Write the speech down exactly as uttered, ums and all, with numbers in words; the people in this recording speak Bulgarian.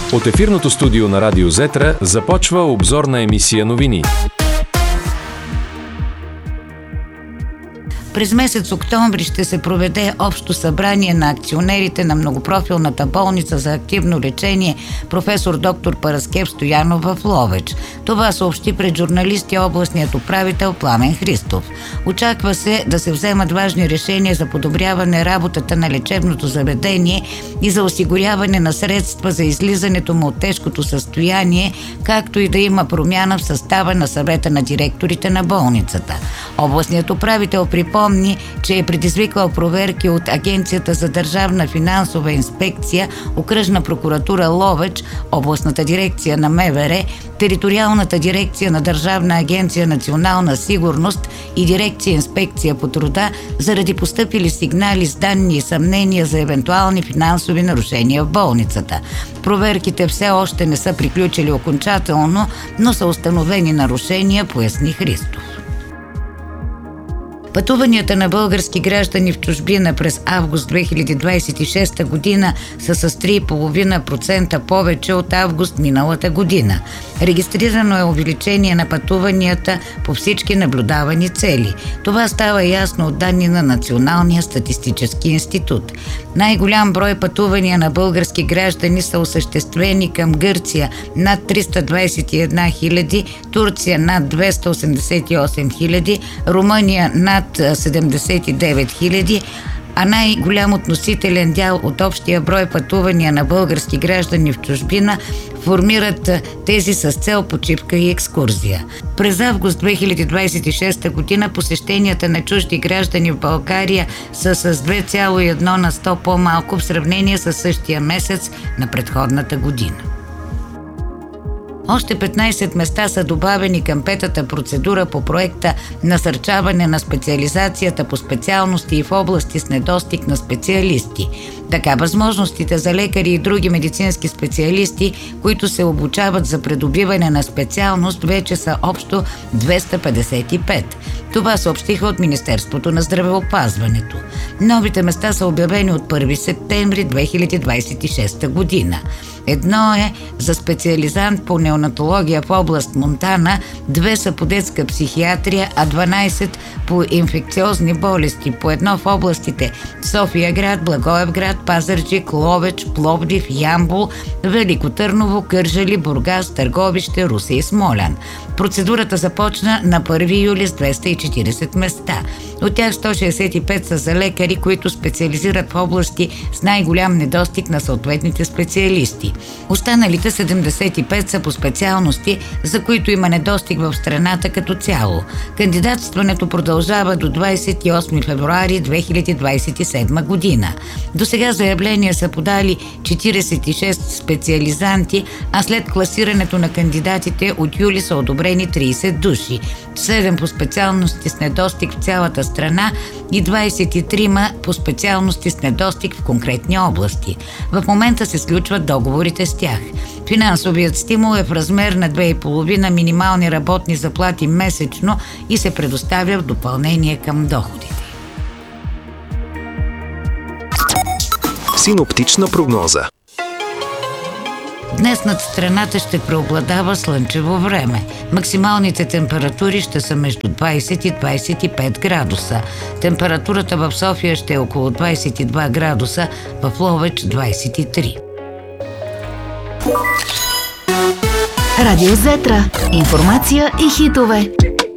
От ефирното студио на Радио Зетра започва обзорна емисия новини. През месец октомври ще се проведе общо събрание на акционерите на многопрофилната болница за активно лечение професор доктор Параскев Стоянов в Ловеч. Това съобщи пред журналисти областният управител Пламен Христов. Очаква се да се вземат важни решения за подобряване работата на лечебното заведение и за осигуряване на средства за излизането му от тежкото състояние, както и да има промяна в състава на съвета на директорите на болницата. Областният управител припомни, че е предизвикал проверки от Агенцията за държавна финансова инспекция, Окръжна прокуратура Ловеч, областната дирекция на МВР, териториалната дирекция на Държавна агенция национална сигурност и дирекция инспекция по труда заради постъпили сигнали с данни и съмнения за евентуални финансови нарушения в болницата. Проверките все още не са приключили окончателно, но са установени нарушения, поясни Христов. Пътуванията на български граждани в чужбина през август две хиляди двадесет и шеста година са с три цяло и пет процента повече от август миналата година. Регистрирано е увеличение на пътуванията по всички наблюдавани цели. Това става ясно от данни на Националния статистически институт. Най-голям брой пътувания на български граждани са осъществени към Гърция над триста двадесет и една хиляди, Турция над двеста осемдесет и осем хиляди, Румъния над седемдесет и девет хиляди, а най-голям относителен дял от общия брой пътувания на български граждани в чужбина формират тези с цел почивка и екскурзия. През август две хиляди двадесет и шеста година посещенията на чужди граждани в България са с две цяло и едно на сто по-малко в сравнение с същия месец на предходната година. Още петнадесет места са добавени към петата процедура по проекта „Насърчаване на специализацията по специалности и в области с недостиг на специалисти“. Така възможностите за лекари и други медицински специалисти, които се обучават за придобиване на специалност, вече са общо двеста петдесет и пет. Това съобщиха от Министерството на здравеопазването. Новите места са обявени от първи септември две хиляди двадесет и шеста година. Едно е за специализант по неонатология в област Монтана, две са по детска психиатрия, а дванадесет по инфекциозни болести, по едно в областите София-град, Благоевград, Пазарджик, Ловеч, Пловдив, Ямбол, Велико Търново, Кърджали, Бургас, Търговище, Русе и Смолян. Процедурата започна на първи юли с двеста и четиридесет места. От тях сто шестдесет и пет са за лекари, които специализират в области с най-голям недостиг на съответните специалисти. Останалите седемдесет и пет са по специалности, за които има недостиг в страната като цяло. Кандидатстването продължава до двадесет и осми февруари две хиляди двадесет и седма година. До сега заявления са подали четиридесет и шест специализанти, а след класирането на кандидатите от юли са одобрени тридесет души. седем по специалности с недостиг в цялата страна и двадесет и три по специалности с недостиг в конкретни области. В момента се сключват договорите с тях. Финансовият стимул е в размер на две цяло и пет минимални работни заплати месечно и се предоставя в допълнение към доходите. Синоптична прогноза. Днес над страната ще преобладава слънчево време. Максималните температури ще са между двадесет и двадесет и пет градуса. Температурата в София ще е около двадесет и два градуса, в Ловеч двадесет и три. Радио Зетра. Информация и хитове.